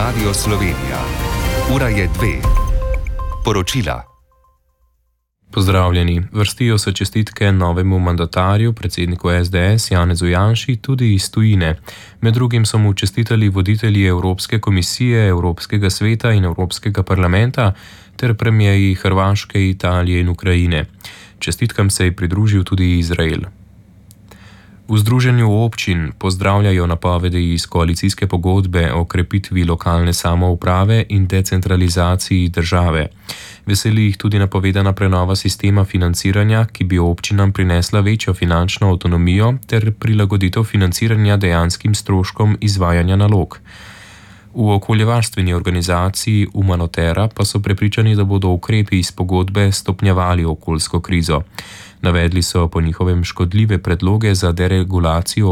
Radio Slovenija. Ura je 2. Poročila. Pozdravljeni. Vrstijo se čestitke novemu mandatarju, predsedniku SDS Janezu Janši, tudi iz tujine. Med drugim so mu čestitali voditelji Evropske komisije, Evropskega sveta in Evropskega parlamenta ter premierji Hrvaške, Italije in Ukrajine. Čestitkam se je pridružil tudi Izrael. V Združenju občin pozdravljajo napovedi iz koalicijske pogodbe o krepitvi lokalne samouprave in decentralizaciji države. Veseli jih tudi napovedana prenova sistema financiranja, ki bi občinam prinesla večjo finančno avtonomijo ter prilagoditev financiranja dejanskim stroškom izvajanja nalog. V okoljevarstveni organizaciji Umanotera pa so prepričani, da bodo ukrepi iz pogodbe stopnjevali okoljsko krizo. Navedli so po njihovem škodljive predloge za deregulacijo